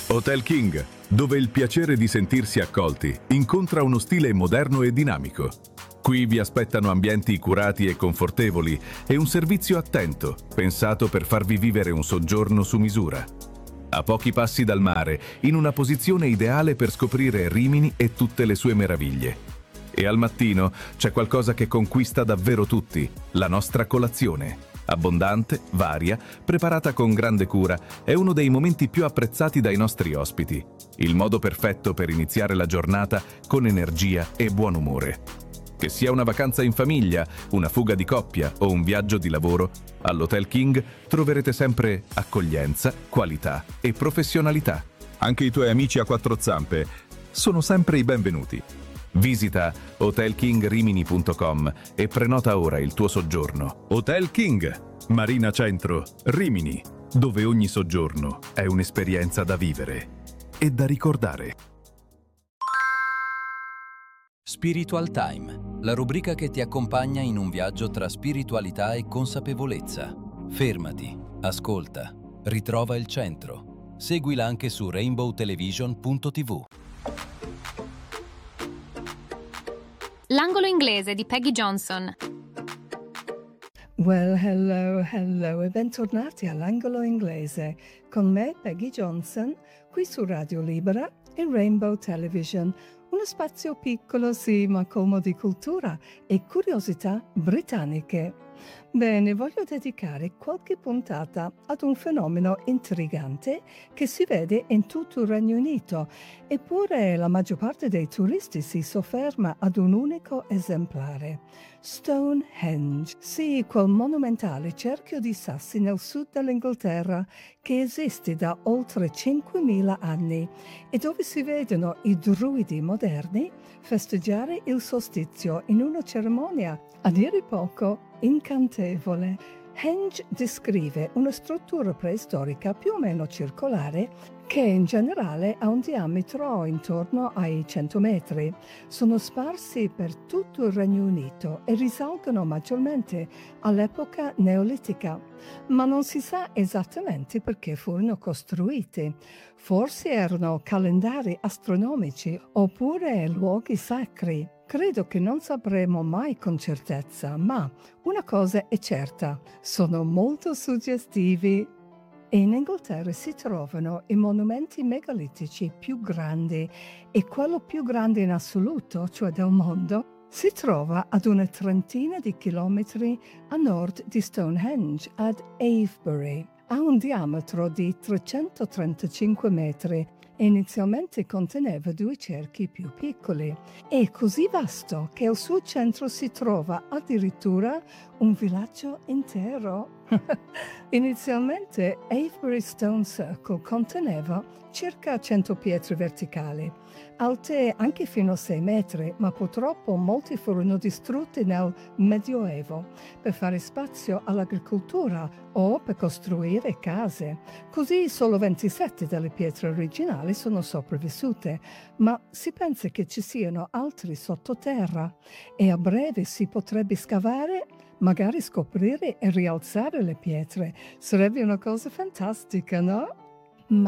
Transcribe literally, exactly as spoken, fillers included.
Hotel King, dove il piacere di sentirsi accolti incontra uno stile moderno e dinamico. Qui vi aspettano ambienti curati e confortevoli e un servizio attento, pensato per farvi vivere un soggiorno su misura. A pochi passi dal mare, in una posizione ideale per scoprire Rimini e tutte le sue meraviglie. E al mattino c'è qualcosa che conquista davvero tutti, la nostra colazione. Abbondante, varia, preparata con grande cura, è uno dei momenti più apprezzati dai nostri ospiti. Il modo perfetto per iniziare la giornata con energia e buon umore. Che sia una vacanza in famiglia, una fuga di coppia o un viaggio di lavoro, all'Hotel King troverete sempre accoglienza, qualità e professionalità. Anche i tuoi amici a quattro zampe sono sempre i benvenuti. Visita hotel king rimini punto com e prenota ora il tuo soggiorno. Hotel King, Marina Centro, Rimini, dove ogni soggiorno è un'esperienza da vivere e da ricordare. Spiritual Time, la rubrica che ti accompagna in un viaggio tra spiritualità e consapevolezza. Fermati, ascolta, ritrova il centro. Seguila anche su rainbow television punto tv. L'angolo inglese di Peggy Johnson. Well, hello, hello e bentornati all'angolo inglese con me, Peggy Johnson, qui su Radio Libera e Rainbow Television. Uno spazio piccolo, sì, ma colmo di cultura e curiosità britanniche. Bene, voglio dedicare qualche puntata ad un fenomeno intrigante che si vede in tutto il Regno Unito, eppure la maggior parte dei turisti si sofferma ad un unico esemplare. Stonehenge, sì, quel monumentale cerchio di sassi nel sud dell'Inghilterra che esiste da oltre cinquemila anni e dove si vedono i druidi moderni festeggiare il solstizio in una cerimonia a dire poco incantevole. Henge descrive una struttura preistorica più o meno circolare che in generale ha un diametro intorno ai cento metri. Sono sparsi per tutto il Regno Unito e risalgono maggiormente all'epoca neolitica, ma non si sa esattamente perché furono costruiti. Forse erano calendari astronomici oppure luoghi sacri. Credo che non sapremo mai con certezza, ma una cosa è certa, sono molto suggestivi. E in Inghilterra si trovano i monumenti megalitici più grandi e quello più grande in assoluto, cioè del mondo, si trova ad una trentina di chilometri a nord di Stonehenge, ad Avebury. Ha un diametro di trecentotrentacinque metri. Inizialmente conteneva due cerchi più piccoli. È così vasto che al suo centro si trova addirittura un villaggio intero. Inizialmente Avebury Stone Circle conteneva circa cento pietre verticali, alte anche fino a sei metri, ma purtroppo molti furono distrutti nel Medioevo per fare spazio all'agricoltura o per costruire case. Così solo ventisette delle pietre originali sono sopravvissute, ma si pensa che ci siano altri sottoterra e a breve si potrebbe scavare, magari scoprire e rialzare le pietre. Sarebbe una cosa fantastica, no?